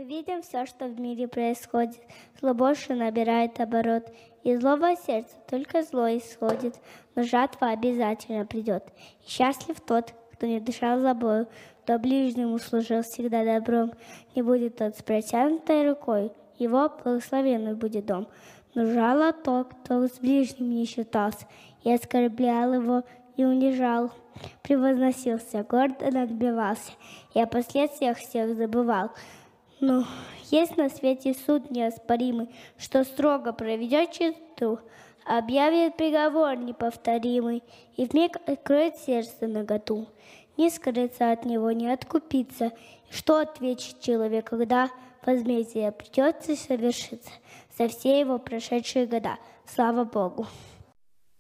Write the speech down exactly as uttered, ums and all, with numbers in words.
видим все, что в мире происходит. Зло больше набирает оборот. Из злого сердца только зло исходит, но жатва обязательно придет. И счастлив тот, кто не дышал забою, кто ближнему служил всегда добром. Не будет тот с протянутой рукой, его благословенный будет дом. Но жало тот, кто с ближним не считался, и оскорблял его, и унижал. Превозносился, гордо надбивался, и о последствиях всех забывал. Но есть на свете суд неоспоримый, что строго проведет черту, объявит приговор неповторимый, и вмиг откроет сердце наготу. Не скрыться от него, не откупиться. И что ответит человек, когда возмездие придется совершиться за все его прошедшие года? Слава Богу!